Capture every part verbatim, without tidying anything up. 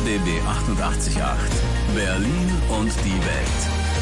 B B achtundachtzig Komma acht. Berlin und die Welt.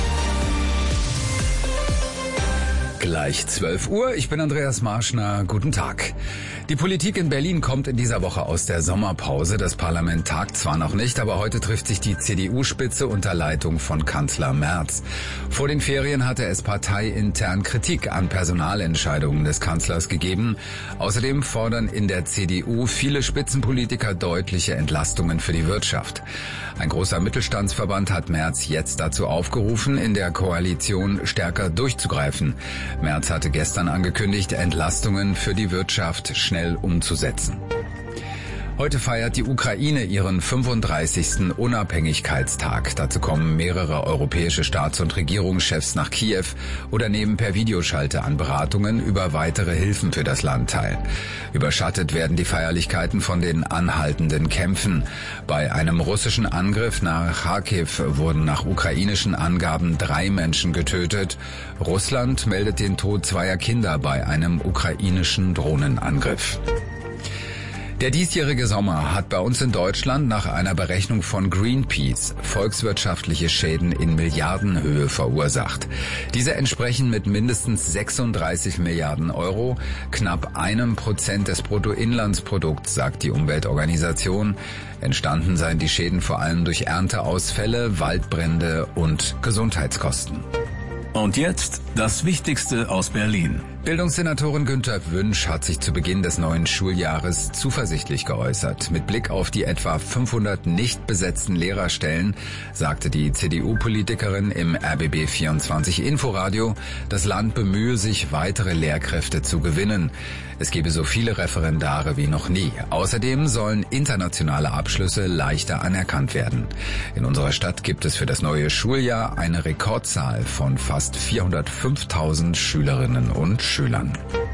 Gleich zwölf Uhr, ich bin Andreas Marschner, guten Tag. Die Politik in Berlin kommt in dieser Woche aus der Sommerpause. Das Parlament tagt zwar noch nicht, aber heute trifft sich die C D U-Spitze unter Leitung von Kanzler Merz. Vor den Ferien hatte es parteiintern Kritik an Personalentscheidungen des Kanzlers gegeben. Außerdem fordern in der C D U viele Spitzenpolitiker deutliche Entlastungen für die Wirtschaft. Ein großer Mittelstandsverband hat Merz jetzt dazu aufgerufen, in der Koalition stärker durchzugreifen. Merz hatte gestern angekündigt, Entlastungen für die Wirtschaft schnell umzusetzen. Heute feiert die Ukraine ihren fünfunddreißigsten Unabhängigkeitstag. Dazu kommen mehrere europäische Staats- und Regierungschefs nach Kiew oder nehmen per Videoschalte an Beratungen über weitere Hilfen für das Land teil. Überschattet werden die Feierlichkeiten von den anhaltenden Kämpfen. Bei einem russischen Angriff nach Kharkiv wurden nach ukrainischen Angaben drei Menschen getötet. Russland meldet den Tod zweier Kinder bei einem ukrainischen Drohnenangriff. Der diesjährige Sommer hat bei uns in Deutschland nach einer Berechnung von Greenpeace volkswirtschaftliche Schäden in Milliardenhöhe verursacht. Diese entsprechen mit mindestens sechsunddreißig Milliarden Euro, knapp einem Prozent des Bruttoinlandsprodukts, sagt die Umweltorganisation. Entstanden seien die Schäden vor allem durch Ernteausfälle, Waldbrände und Gesundheitskosten. Und jetzt das Wichtigste aus Berlin. Bildungssenatorin Günther Wünsch hat sich zu Beginn des neuen Schuljahres zuversichtlich geäußert. Mit Blick auf die etwa fünfhundert nicht besetzten Lehrerstellen sagte die C D U-Politikerin im R B B vierundzwanzig Inforadio, das Land bemühe sich, weitere Lehrkräfte zu gewinnen. Es gebe so viele Referendare wie noch nie. Außerdem sollen internationale Abschlüsse leichter anerkannt werden. In unserer Stadt gibt es für das neue Schuljahr eine Rekordzahl von fast vierhundertfünftausend Schülerinnen und Schülern.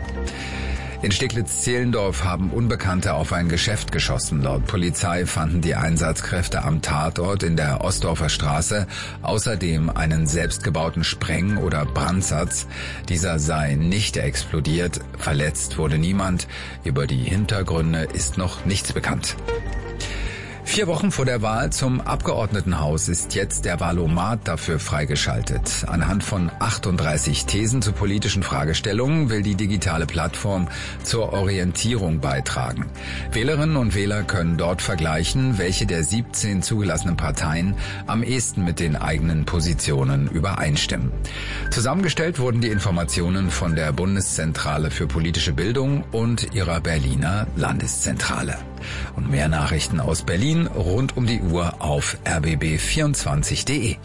In Steglitz-Zehlendorf haben Unbekannte auf ein Geschäft geschossen. Laut Polizei fanden die Einsatzkräfte am Tatort in der Ostdorfer Straße außerdem einen selbstgebauten Spreng- oder Brandsatz. Dieser sei nicht explodiert. Verletzt wurde niemand. Über die Hintergründe ist noch nichts bekannt. Vier Wochen vor der Wahl zum Abgeordnetenhaus ist jetzt der Wahlomat dafür freigeschaltet. Anhand von achtunddreißig Thesen zu politischen Fragestellungen will die digitale Plattform zur Orientierung beitragen. Wählerinnen und Wähler können dort vergleichen, welche der siebzehn zugelassenen Parteien am ehesten mit den eigenen Positionen übereinstimmen. Zusammengestellt wurden die Informationen von der Bundeszentrale für politische Bildung und ihrer Berliner Landeszentrale. Und mehr Nachrichten aus Berlin rund um die Uhr auf r b b vierundzwanzig punkt de.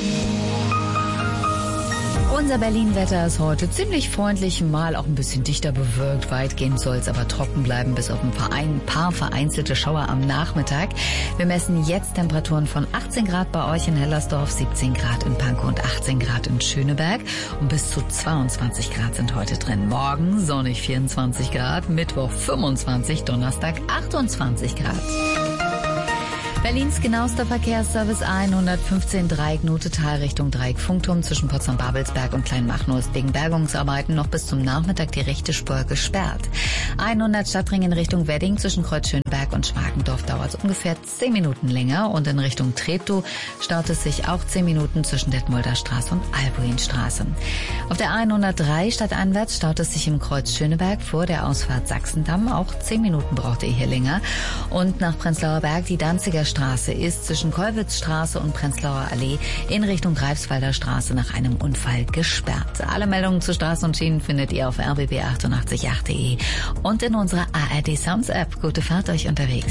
Unser Berlin-Wetter ist heute ziemlich freundlich, mal auch ein bisschen dichter bewölkt. Weitgehend soll es aber trocken bleiben, bis auf ein paar, ein paar vereinzelte Schauer am Nachmittag. Wir messen jetzt Temperaturen von achtzehn Grad bei euch in Hellersdorf, siebzehn Grad in Pankow und achtzehn Grad in Schöneberg. Und bis zu zweiundzwanzig Grad sind heute drin. Morgen sonnig vierundzwanzig Grad, Mittwoch fünfundzwanzig, Donnerstag achtundzwanzig Grad. Berlins genauester Verkehrsservice A hundertfünfzehn Dreieck Notetal Richtung Dreieck Funkturm zwischen Potsdam-Babelsberg und Kleinmachnow ist wegen Bergungsarbeiten noch bis zum Nachmittag die rechte Spur gesperrt. hundert Stadtring in Richtung Wedding zwischen Kreuz Schönberg und Schmargendorf dauert es ungefähr zehn Minuten länger und in Richtung Treptow staut es sich auch zehn Minuten zwischen Detmolder Straße und Albuinstraße. Auf der A hundertdrei stadteinwärts staut es sich im Kreuz Schöneberg vor der Ausfahrt Sachsendamm. Auch zehn Minuten braucht ihr hier länger. Und nach Prenzlauer Berg die Danziger Straße ist zwischen Kollwitzstraße und Prenzlauer Allee in Richtung Greifswalder Straße nach einem Unfall gesperrt. Alle Meldungen zu Straßen und Schienen findet ihr auf r b b achtundachtzig Komma acht punkt de und in unserer A R D Sounds App. Gute Fahrt euch unterwegs.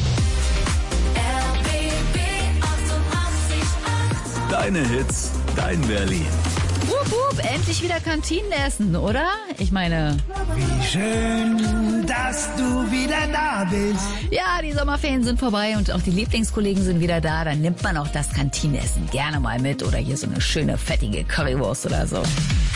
R B B achtundachtzig Komma acht. Deine Hits, dein Berlin. Wupp, wupp, endlich wieder Kantinenessen, oder? Ich meine... Wie schön, dass du wieder da bist. Ja, die Sommerferien sind vorbei und auch die Lieblingskollegen sind wieder da. Dann nimmt man auch das Kantinenessen gerne mal mit oder hier so eine schöne, fettige Currywurst oder so.